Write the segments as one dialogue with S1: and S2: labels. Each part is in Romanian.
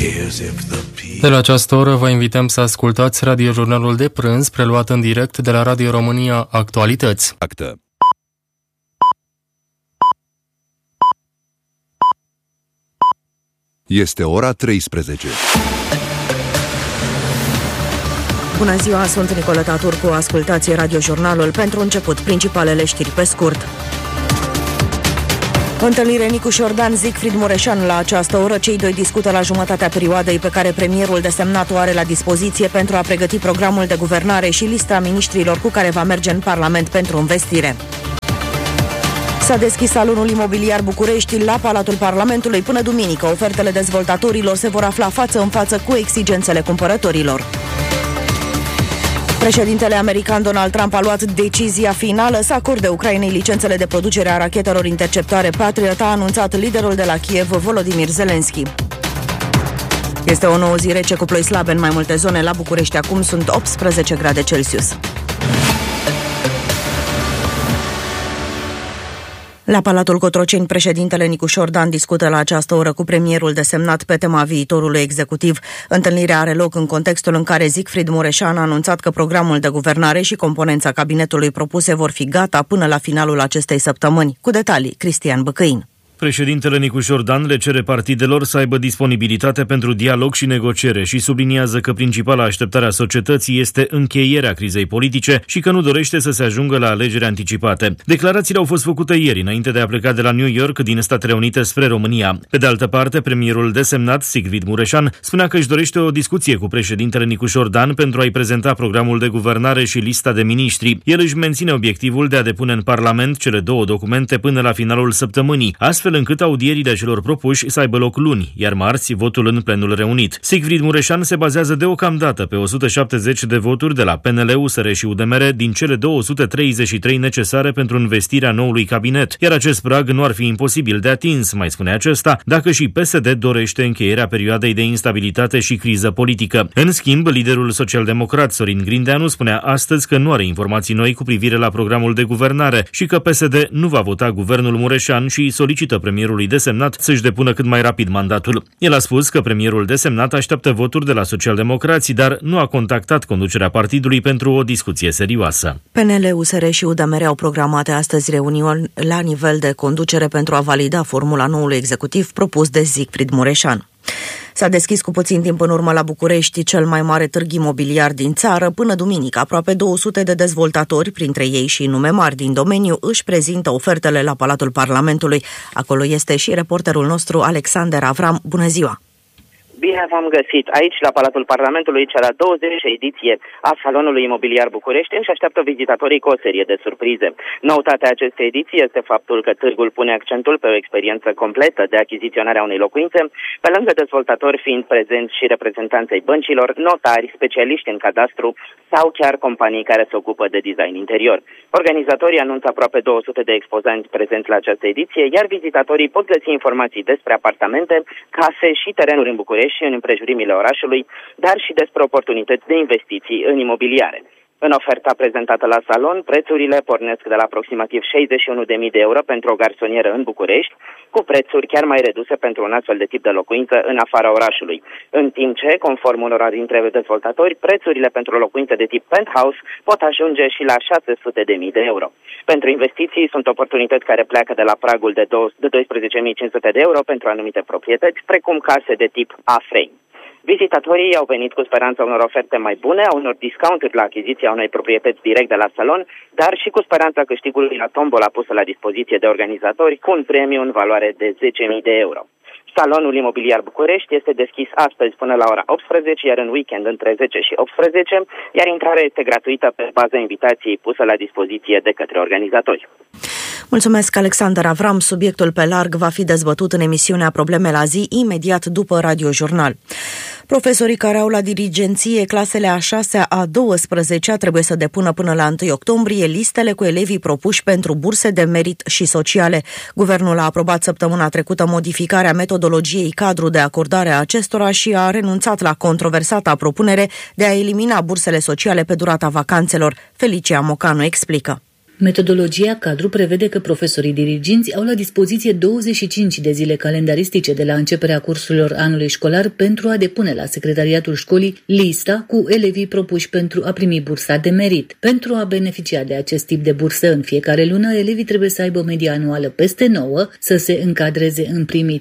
S1: De la această oră vă invităm să ascultați radiojurnalul de prânz, preluat în direct de la Radio România Actualități.
S2: Este ora 13.
S3: Bună ziua, sunt Nicoleta Turcu, ascultați radiojurnalul. Pentru început, principalele știri pe scurt. Întâlnire Nicu-Șordan-Siegfried Mureșan la această oră. Cei doi discută la jumătatea perioadei pe care premierul desemnat o are la dispoziție pentru a pregăti programul de guvernare și lista miniștrilor cu care va merge în Parlament pentru învestire. S-a deschis salonul imobiliar București la Palatul Parlamentului. Până duminică, ofertele dezvoltatorilor se vor afla față în față cu exigențele cumpărătorilor. Președintele american Donald Trump a luat decizia finală să acorde Ucrainei licențele de producere a rachetelor interceptoare Patriot, a anunțat liderul de la Kiev, Volodymyr Zelensky. Este o nouă zi rece cu ploi slabe în mai multe zone. La București acum sunt 18 grade Celsius. La Palatul Cotroceni, președintele Nicu-Șordan discută la această oră cu premierul desemnat pe tema viitorului executiv. Întâlnirea are loc în contextul în care Siegfried Mureșan a anunțat că programul de guvernare și componența cabinetului propuse vor fi gata până la finalul acestei săptămâni. Cu detalii, Cristian Băcăin.
S4: Președintele Nicu-Șordan le cere partidelor să aibă disponibilitate pentru dialog și negociere și subliniază că principala așteptare a societății este încheierea crizei politice și că nu dorește să se ajungă la alegeri anticipate. Declarațiile au fost făcute ieri, înainte de a pleca de la New York din Statele Unite spre România. Pe de altă parte, premierul desemnat, Siegfried Mureșan, spunea că își dorește o discuție cu președintele Nicu-Șordan pentru a-i prezenta programul de guvernare și lista de miniștri. El își menține obiectivul de a depune în Parlament cele două documente până la finalul săptămânii, astfel încât audierile celor propuși să aibă loc luni, iar marți votul în plenul reunit. Siegfried Mureșan se bazează deocamdată pe 170 de voturi de la PNL, USR și UDMR din cele 233 necesare pentru învestirea noului cabinet, iar acest prag nu ar fi imposibil de atins, mai spune acesta, dacă și PSD dorește încheierea perioadei de instabilitate și criză politică. În schimb, liderul social-democrat Sorin Grindeanu spunea astăzi că nu are informații noi cu privire la programul de guvernare și că PSD nu va vota guvernul Mureșan și solicită premierului desemnat să-și depună cât mai rapid mandatul. El a spus că premierul desemnat așteaptă voturi de la socialdemocrații, dar nu a contactat conducerea partidului pentru o discuție serioasă.
S3: PNL, USR și UDMR au programate astăzi reuniuni la nivel de conducere pentru a valida formula noului executiv propus de Siegfried Mureșan. S-a deschis cu puțin timp în urmă la București cel mai mare târg imobiliar din țară. Până duminică, aproape 200 de dezvoltatori, printre ei și nume mari din domeniu, își prezintă ofertele la Palatul Parlamentului. Acolo este și reporterul nostru, Alexander Avram. Bună ziua!
S5: Bine v-am găsit! Aici, la Palatul Parlamentului, cea la 20-a ediție a Salonului Imobiliar București, își așteaptă vizitatorii cu o serie de surprize. Noutatea acestei ediții este faptul că târgul pune accentul pe o experiență completă de achiziționare a unei locuințe, pe lângă dezvoltatori fiind prezenți și reprezentanței băncilor, notari, specialiști în cadastru sau chiar companii care se ocupă de design interior. Organizatorii anunță aproape 200 de expozanți prezenți la această ediție, iar vizitatorii pot găsi informații despre apartamente, case și terenuri în București și în împrejurimile orașului, dar și despre oportunități de investiții în imobiliare. În oferta prezentată la salon, prețurile pornesc de la aproximativ 61.000 de euro pentru o garsonieră în București, cu prețuri chiar mai reduse pentru un astfel de tip de locuință în afara orașului. În timp ce, conform unora dintre dezvoltatori, prețurile pentru locuințe de tip penthouse pot ajunge și la 600.000 de euro. Pentru investiții sunt oportunități care pleacă de la pragul de 12.500 de euro pentru anumite proprietăți, precum case de tip A-frame. Vizitatorii au venit cu speranța unor oferte mai bune, a unor discounturi la achiziția unei proprietăți direct de la salon, dar și cu speranța câștigului la tombola pusă la dispoziție de organizatori cu un premiu în valoare de 10.000 de euro. Salonul Imobiliar București este deschis astăzi până la ora 18, iar în weekend între 10 și 18, iar intrarea este gratuită pe baza invitației pusă la dispoziție de către organizatori.
S3: Mulțumesc, Alexander Avram. Subiectul pe larg va fi dezbătut în emisiunea Probleme la zi, imediat după Radiojurnal. Profesorii care au la dirigenție clasele a 6-a, a 12-a trebuie să depună până la 1 octombrie listele cu elevii propuși pentru burse de merit și sociale. Guvernul a aprobat săptămâna trecută modificarea metodologiei cadru de acordare a acestora și a renunțat la controversata propunere de a elimina bursele sociale pe durata vacanțelor. Felicia Mocanu explică.
S6: Metodologia cadru prevede că profesorii diriginți au la dispoziție 25 de zile calendaristice de la începerea cursurilor anului școlar pentru a depune la secretariatul școlii lista cu elevii propuși pentru a primi bursa de merit. Pentru a beneficia de acest tip de bursă în fiecare lună, elevii trebuie să aibă media anuală peste 9, să se încadreze în primii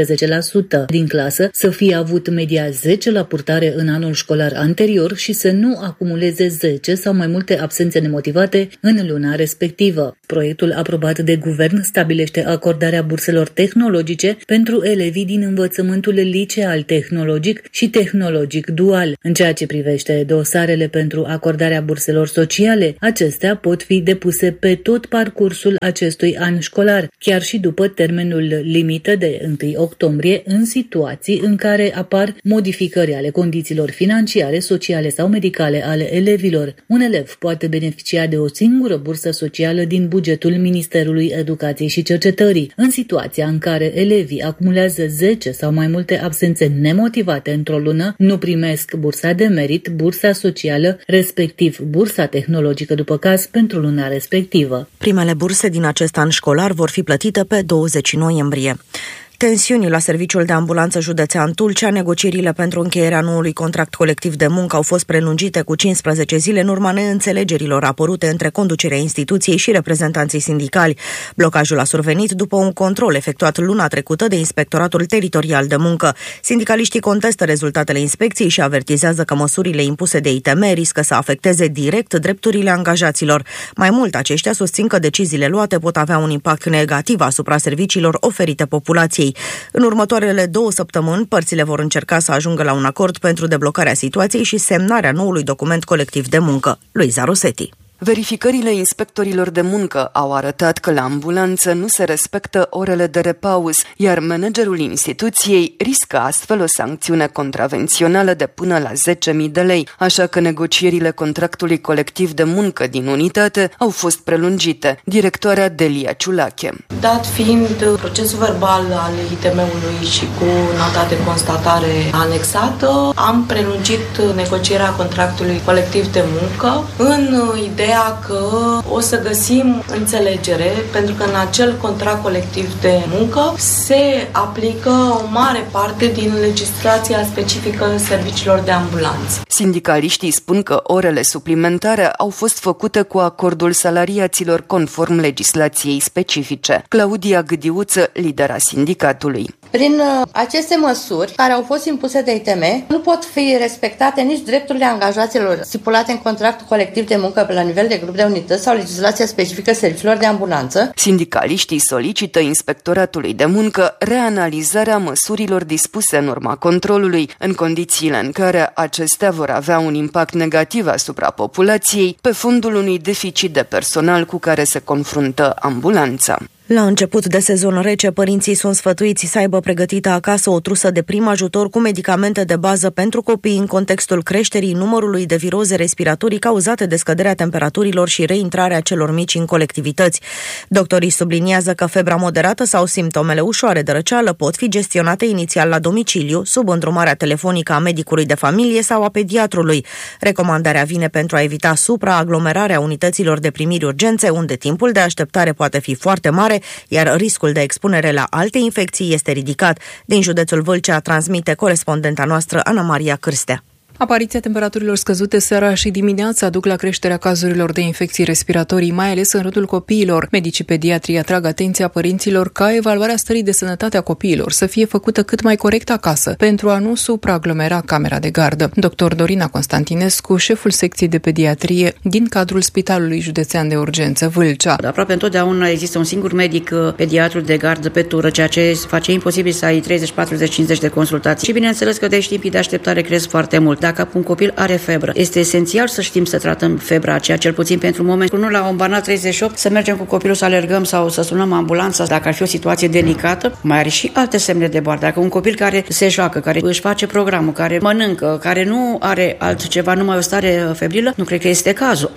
S6: 15% din clasă, să fie avut media 10 la purtare în anul școlar anterior și să nu acumuleze 10 sau mai multe absențe nemotivate în luna respectivă. Proiectul aprobat de guvern stabilește acordarea burselor tehnologice pentru elevii din învățământul liceal tehnologic și tehnologic dual. În ceea ce privește dosarele pentru acordarea burselor sociale, acestea pot fi depuse pe tot parcursul acestui an școlar, chiar și după termenul limită de 1 octombrie, în situații în care apar modificări ale condițiilor financiare, sociale sau medicale ale elevilor. Un elev poate beneficia de o singură bursă socială din bugetul Ministerului Educației și Cercetării. În situația în care elevii acumulează 10 sau mai multe absențe nemotivate într-o lună, nu primesc bursa de merit, bursa socială, respectiv bursa tehnologică după caz pentru luna respectivă.
S3: Primele burse din acest an școlar vor fi plătite pe 20 noiembrie. Tensiunii la Serviciul de Ambulanță Județean Tulcea, negocierile pentru încheierea noului contract colectiv de muncă au fost prelungite cu 15 zile în urma neînțelegerilor apărute între conducerea instituției și reprezentanții sindicali. Blocajul a survenit după un control efectuat luna trecută de Inspectoratul Teritorial de Muncă. Sindicaliștii contestă rezultatele inspecției și avertizează că măsurile impuse de ITM riscă să afecteze direct drepturile angajaților. Mai mult, aceștia susțin că deciziile luate pot avea un impact negativ asupra serviciilor oferite populației. În următoarele 2 săptămâni, părțile vor încerca să ajungă la un acord pentru deblocarea situației și semnarea noului document colectiv de muncă. Luiza Rosetti.
S7: Verificările inspectorilor de muncă au arătat că la ambulanță nu se respectă orele de repaus, iar managerul instituției riscă astfel o sancțiune contravențională de până la 10.000 de lei, așa că negocierile contractului colectiv de muncă din unitate au fost prelungite. Directoarea Delia Ciulache.
S8: Dat fiind procesul verbal al ITM-ului și cu nota de constatare anexată, am prelungit negocierea contractului colectiv de muncă în ideea că o să găsim înțelegere, pentru că în acel contract colectiv de muncă se aplică o mare parte din legislația specifică serviciilor de ambulanță.
S7: Sindicaliștii spun că orele suplimentare au fost făcute cu acordul salariaților conform legislației specifice. Claudia Gâdiuță, lidera sindicatului.
S9: Prin aceste măsuri care au fost impuse de ITM, nu pot fi respectate nici drepturile angajaților stipulate în contractul colectiv de muncă la nivel de grup de unități sau legislația specifică serviciilor de ambulanță.
S7: Sindicaliștii solicită Inspectoratului de Muncă reanalizarea măsurilor dispuse în urma controlului, în condițiile în care acestea vor avea un impact negativ asupra populației pe fondul unui deficit de personal cu care se confruntă ambulanța.
S3: La început de sezon rece, părinții sunt sfătuiți să aibă pregătită acasă o trusă de prim ajutor cu medicamente de bază pentru copii în contextul creșterii numărului de viroze respiratorii cauzate de scăderea temperaturilor și reintrarea celor mici în colectivități. Doctorii subliniază că febra moderată sau simptomele ușoare de răceală pot fi gestionate inițial la domiciliu, sub îndrumarea telefonică a medicului de familie sau a pediatrului. Recomandarea vine pentru a evita supraaglomerarea unităților de primiri urgențe, unde timpul de așteptare poate fi foarte mare, iar riscul de expunere la alte infecții este ridicat. Din județul Vâlcea transmite corespondenta noastră Ana Maria Cârstea.
S10: Apariția temperaturilor scăzute seara și dimineața duc la creșterea cazurilor de infecții respiratorii, mai ales în rândul copiilor. Medicii pediatrii atrag atenția părinților ca evaluarea stării de sănătate a copiilor să fie făcută cât mai corect acasă, pentru a nu supraaglomera camera de gardă. Dr. Dorina Constantinescu, șeful secției de pediatrie din cadrul Spitalului Județean de Urgență Vâlcea.
S11: Aproape întotdeauna există un singur medic pediatru de gardă pe tură, ceea ce face imposibil să ai 30, 40, 50 de consultații. Și bineînțeles că deci timpii de așteptare cresc foarte mult. Dacă un copil are febră, este esențial să știm să tratăm febra aceea, cel puțin pentru moment. Nu la un banal 38 să mergem cu copilul să alergăm sau să sunăm ambulanța, dacă ar fi o situație delicată, mai are și alte semne de boală. Dacă un copil care se joacă, care își face programul, care mănâncă, care nu are altceva, numai o stare febrilă, nu cred că este cazul.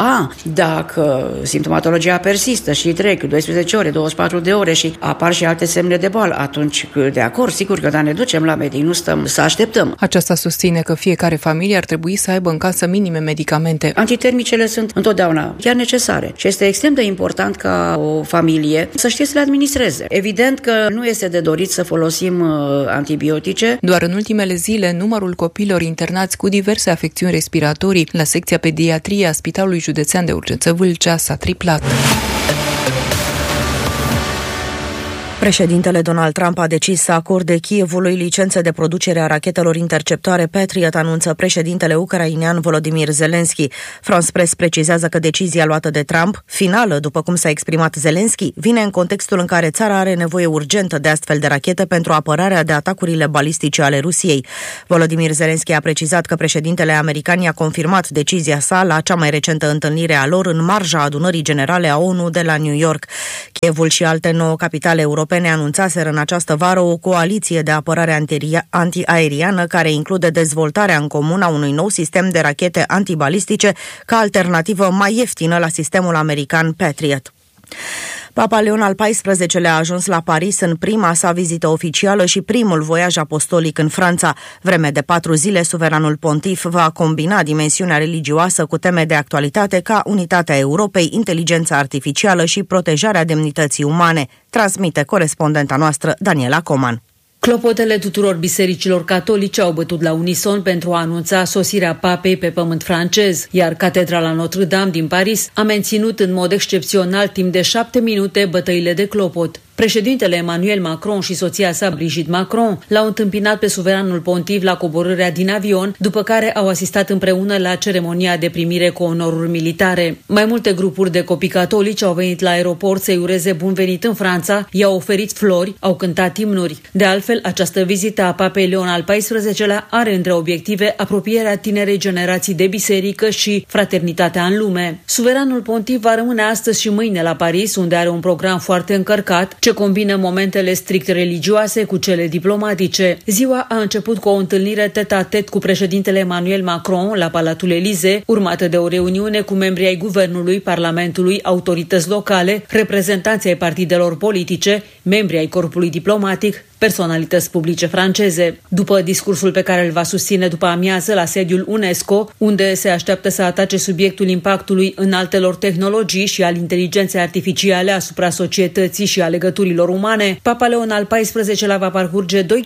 S11: Dacă simptomatologia persistă și trec 12 ore, 24 de ore și apar și alte semne de boală, atunci de acord, sigur că ne ducem la medic, nu stăm să așteptăm.
S10: Aceasta susține că fiecare familie familie ar trebui să aibă în casă minime medicamente.
S11: Antitermicele sunt întotdeauna chiar necesare și este extrem de important ca o familie să știe să le administreze. Evident că nu este de dorit să folosim antibiotice.
S10: Doar în ultimele zile, numărul copiilor internați cu diverse afecțiuni respiratorii la secția pediatrie a Spitalului Județean de Urgență Vâlcea s-a triplat.
S3: Președintele Donald Trump a decis să acorde Kievului licențe de producere a rachetelor interceptoare Patriot, anunță președintele ucrainean Volodymyr Zelensky. France Press precizează că decizia luată de Trump, finală după cum s-a exprimat Zelensky, vine în contextul în care țara are nevoie urgentă de astfel de rachete pentru apărarea de atacurile balistice ale Rusiei. Volodymyr Zelensky a precizat că președintele american i-a confirmat decizia sa la cea mai recentă întâlnire a lor în marja adunării generale a ONU de la New York. Kievul și alte 9 capitale europene anunțaseră în această vară o coaliție de apărare antiaeriană care include dezvoltarea în comun a unui nou sistem de rachete antibalistice ca alternativă mai ieftină la sistemul american Patriot. Papa Leon al XIV-lea a ajuns la Paris în prima sa vizită oficială și primul voiaj apostolic în Franța. Vreme de 4 zile, suveranul pontif va combina dimensiunea religioasă cu teme de actualitate ca unitatea Europei, inteligența artificială și protejarea demnității umane, transmite corespondenta noastră Daniela Coman.
S6: Clopotele tuturor bisericilor catolice au bătut la unison pentru a anunța sosirea papei pe pământ francez, iar Catedrala Notre-Dame din Paris a menținut în mod excepțional timp de 7 minute bătăile de clopot. Președintele Emmanuel Macron și soția sa Brigitte Macron l-au întâmpinat pe suveranul pontiv la coborârea din avion, după care au asistat împreună la ceremonia de primire cu onoruri militare. Mai multe grupuri de copii catolici au venit la aeroport să-i ureze bun venit în Franța, i-au oferit flori, au cântat imnuri. De altfel, această vizită a papei Leon al XIV-lea are între obiective apropierea tinerei generații de biserică și fraternitatea în lume. Suveranul pontiv va rămâne astăzi și mâine la Paris, unde are un program foarte încărcat, ce combină momentele strict religioase cu cele diplomatice. Ziua a început cu o întâlnire tet-a-tet cu președintele Emmanuel Macron la Palatul Élysée, urmată de o reuniune cu membrii ai guvernului, parlamentului, autorități locale, reprezentanții ai partidelor politice, membrii ai corpului diplomatic, personalități publice franceze. După discursul pe care îl va susține după amiază la sediul UNESCO, unde se așteaptă să atace subiectul impactului înaltelor tehnologii și al inteligenței artificiale asupra societății și a legăturilor umane, Papa Leon al XIV-lea va parcurge 2,5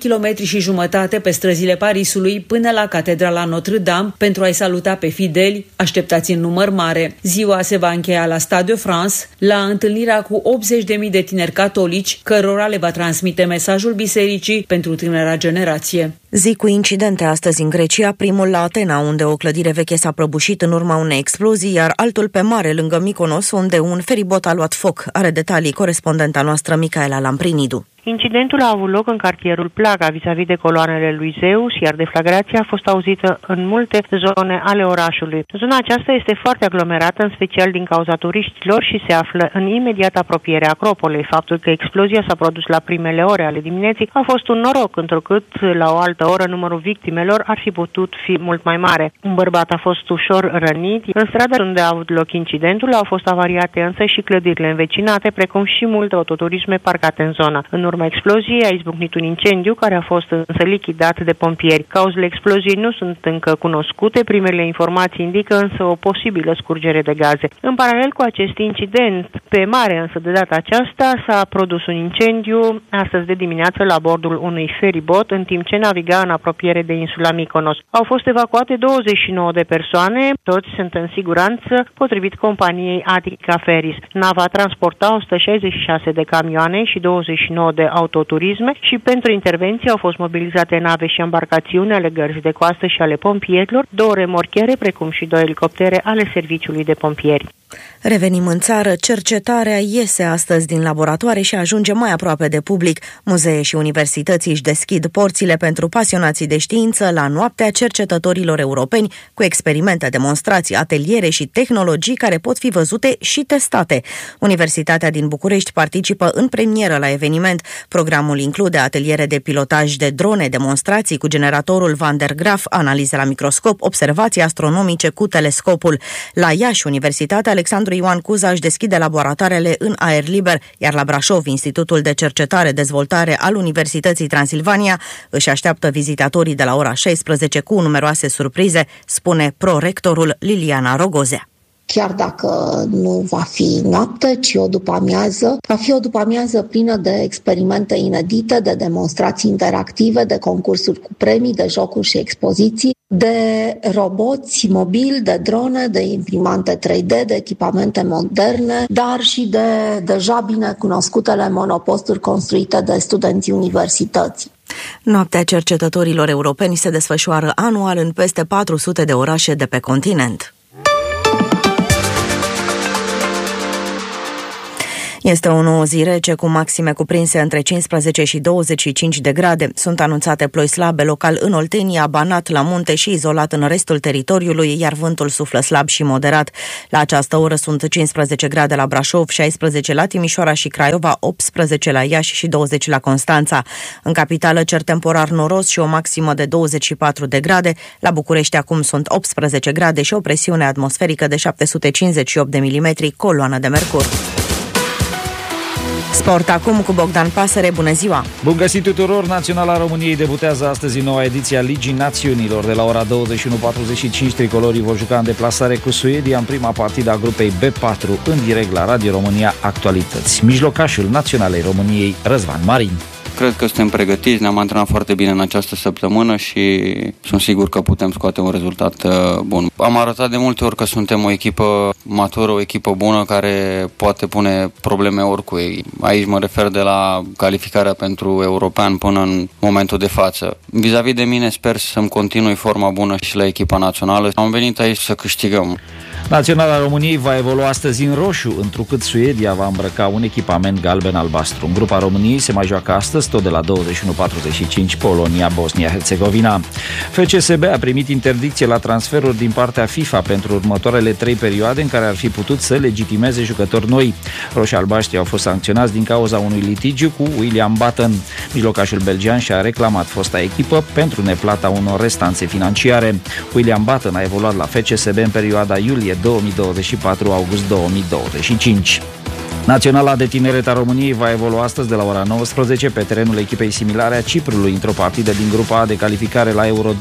S6: km pe străzile Parisului până la Catedrala Notre-Dame pentru a-i saluta pe fideli, așteptați în număr mare. Ziua se va încheia la Stade de France, la întâlnirea cu 80.000 de tineri catolici, cărora le va transmite mesajul bisericii pentru tânăra generație.
S3: Zi cu incidente astăzi în Grecia, primul la Atena, unde o clădire veche s-a prăbușit în urma unei explozii, iar altul pe mare, lângă Mykonos, unde un feribot a luat foc. Are detalii corespondenta noastră Micaela Lamprinidou.
S12: Incidentul a avut loc în cartierul Plaga, vis-a-vis de coloanele lui Zeus, iar deflagrația a fost auzită în multe zone ale orașului. Zona aceasta este foarte aglomerată, în special din cauza turiștilor, și se află în imediată apropiere Acropolei. Faptul că explozia s-a produs la primele ore ale dimineții a fost un noroc, întrucât la o altă oră numărul victimelor ar fi putut fi mult mai mare. Un bărbat a fost ușor rănit. În strada unde a avut loc incidentul au fost avariate însă și clădirile învecinate, precum și multe autoturisme parcate în zonă. În urma exploziei a izbucnit un incendiu care a fost însă lichidat de pompieri. Cauzele exploziei nu sunt încă cunoscute, primele informații indică însă o posibilă scurgere de gaze. În paralel cu acest incident, pe mare însă de data aceasta s-a produs un incendiu astăzi de dimineață la bordul unui feribot în timp ce naviga în apropiere de insula Mykonos. Au fost evacuate 29 de persoane, toți sunt în siguranță potrivit companiei Attica Ferries. Nava transporta 166 de camioane și 29 de autoturisme și pentru intervenție au fost mobilizate nave și embarcațiuni ale gărzii de coastă și ale pompierilor, 2 remorchiere precum și 2 elicoptere ale serviciului de pompieri.
S3: Revenim în țară, cercetarea iese astăzi din laboratoare și ajunge mai aproape de public. Muzee și universități își deschid porțile pentru pasionații de știință la Noaptea Cercetătorilor Europeni, cu experimente, demonstrații, ateliere și tehnologii care pot fi văzute și testate. Universitatea din București participă în premieră la eveniment. Programul include ateliere de pilotaj de drone, demonstrații cu generatorul Van der Graaf, analize la microscop, observații astronomice cu telescopul. La Iași, Universitatea Alexandru Ioan Cuza își deschide laboratoarele în aer liber, iar la Brașov, Institutul de Cercetare-Dezvoltare al Universității Transilvania își așteaptă vizitatorii de la ora 16 cu numeroase surprize, spune prorectorul Liliana Rogozea.
S13: Chiar dacă nu va fi noapte, ci o după-amiază, va fi o după-amiază plină de experimente inedite, de demonstrații interactive, de concursuri cu premii, de jocuri și expoziții, de roboți mobili, de drone, de imprimante 3D, de echipamente moderne, dar și de deja bine cunoscutele monoposturi construite de studenții universității.
S3: Noaptea cercetătorilor europeni se desfășoară anual în peste 400 de orașe de pe continent. Este o nouă zi rece cu maxime cuprinse între 15 și 25 de grade. Sunt anunțate ploi slabe local în Oltenia, Banat, la munte și izolat în restul teritoriului, iar vântul suflă slab și moderat. La această oră sunt 15 grade la Brașov, 16 la Timișoara și Craiova, 18 la Iași și 20 la Constanța. În capitală cer temporar noros și o maximă de 24 de grade. La București acum sunt 18 grade și o presiune atmosferică de 758 de milimetri, coloană de mercur. Sport acum cu Bogdan Pasăre, bună ziua!
S14: Bun găsit tuturor! Naționala României debutează astăzi în noua ediție a Ligii Națiunilor. De la ora 21:45 tricolorii vor juca în deplasare cu Suedia în prima partidă a grupei B4, în direct la Radio România Actualități. Mijlocașul Naționalei României, Răzvan Marin.
S15: Cred că suntem pregătiți, ne-am antrenat foarte bine în această săptămână și sunt sigur că putem scoate un rezultat bun. Am arătat de multe ori că suntem o echipă matură, o echipă bună care poate pune probleme oricui. Aici mă refer de la calificarea pentru european până în momentul de față. Vis-a-vis de mine sper să-mi continui forma bună și la echipa națională. Am venit aici să câștigăm.
S14: Naționala României va evolua astăzi în roșu, întrucât Suedia va îmbrăca un echipament galben-albastru. În grupa României se mai joacă astăzi, tot de la 21:45, Polonia, Bosnia-Herzegovina. FCSB a primit interdicție la transferuri din partea FIFA pentru următoarele 3 perioade în care ar fi putut să legitimeze jucători noi. Roșii-albaștri au fost sancționați din cauza unui litigiu cu William Button. Mijlocașul belgian și-a reclamat fosta echipă pentru neplata unor restanțe financiare. William Button a evoluat la FCSB în perioada iulie 2024-august 2025. Naționala de Tineret a României va evolua astăzi de la ora 19 pe terenul echipei similare a Ciprului într-o partidă din grupa A de calificare la Euro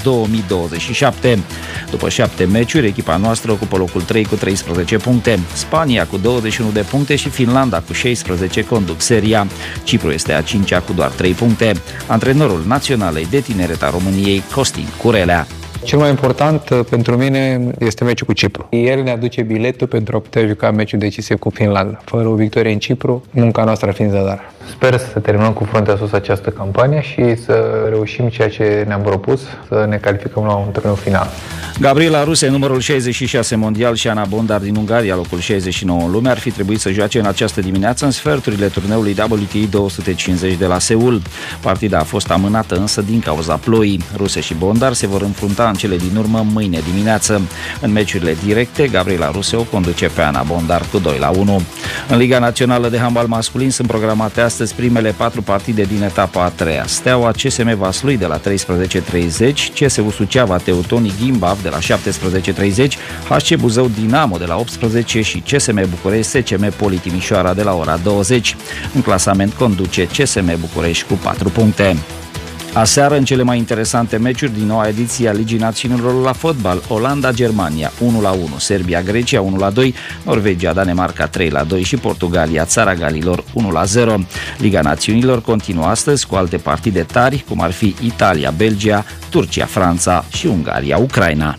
S14: 2027. După 7 meciuri, echipa noastră ocupă locul 3 cu 13 puncte. Spania cu 21 de puncte și Finlanda cu 16 conduc seria. Cipru este a 5-a cu doar 3 puncte. Antrenorul Naționalei de Tineret a României, Costin Curelea.
S16: Cel mai important pentru mine este meciul cu Cipru. El ne aduce biletul pentru a putea juca meciul decisiv cu Finlanda. Fără o victorie în Cipru, munca noastră ar fi în zadar. Sper să terminăm cu fruntea sus această campanie și să reușim ceea ce ne-am propus, să ne calificăm la un turneu final.
S14: Gabriela Ruse, numărul 66 mondial, și Ana Bondar din Ungaria, locul 69 în lume, ar fi trebuit să joace în această dimineață în sferturile turneului WTA 250 de la Seul. Partida a fost amânată însă din cauza ploii. Ruse și Bondar se vor înfrunta în cele din urmă mâine dimineață. În meciurile directe, Gabriela Ruse o conduce pe Ana Bondar cu 2-1. În Liga Națională de Handbal Masculin sunt programate astăzi primele 4 partide din etapa a 3-a. Steaua CSM Vaslui de la 13:30, CSU Suceava Teutoni Gimbav de la 17:30, HC Buzău Dinamo de la 18 și CSM București SCM Poli Timișoara de la ora 20. În clasament conduce CSM București cu 4 puncte. Aseară, în cele mai interesante meciuri din noua ediție a Ligii Națiunilor la fotbal, Olanda-Germania 1-1, Serbia-Grecia 1-2, Norvegia-Danemarca 3-2 și Portugalia, Țara Galilor 1-0. Liga Națiunilor continuă astăzi cu alte partide tari, cum ar fi Italia-Belgia, Turcia-Franța și Ungaria-Ucraina.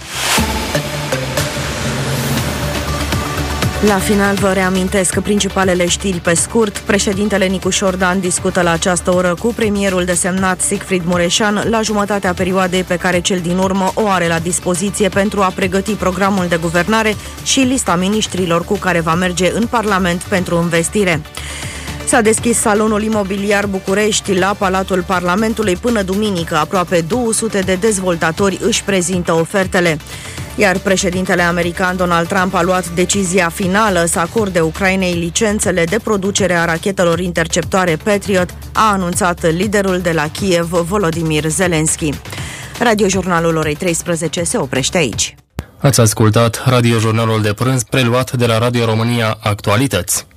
S3: La final vă reamintesc principalele știri pe scurt. Președintele Nicu Șordan discută la această oră cu premierul desemnat Sigfrid Mureșan la jumătatea perioadei pe care cel din urmă o are la dispoziție pentru a pregăti programul de guvernare și lista miniștrilor cu care va merge în Parlament pentru investire. S-a deschis salonul imobiliar București la Palatul Parlamentului până duminică. Aproape 200 de dezvoltatori își prezintă ofertele. Iar președintele american Donald Trump a luat decizia finală să acorde Ucrainei licențele de producere a rachetelor interceptoare Patriot, a anunțat liderul de la Kiev, Volodymyr Zelensky. Radiojurnalul orei 13 se oprește aici.
S1: Ați ascultat radiojurnalul de prânz preluat de la Radio România Actualități.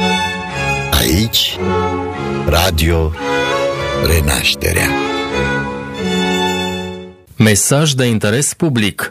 S17: Aici, Radio Renașterea.
S1: Mesaj de interes public.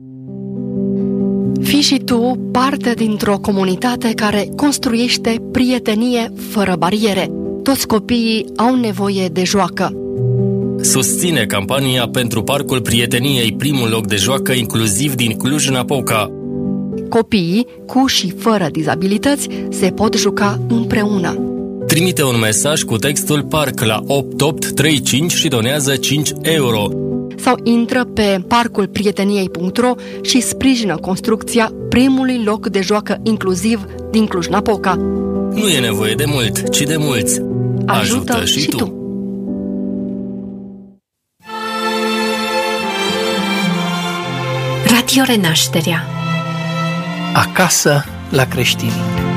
S18: Fii și tu parte dintr-o comunitate care construiește prietenie fără bariere. Toți copiii au nevoie de joacă.
S1: Susține campania pentru Parcul Prieteniei, primul loc de joacă inclusiv din Cluj-Napoca.
S18: Copiii, cu și fără dizabilități, se pot juca împreună.
S1: Trimite un mesaj cu textul PARC la 8835 și donează 5 euro.
S18: Sau intră pe parculprieteniei.ro și sprijină construcția primului loc de joacă inclusiv din Cluj-Napoca.
S1: Nu e nevoie de mult, ci de mulți. Ajută și tu!
S19: Radio Renașterea. Acasă la creștini.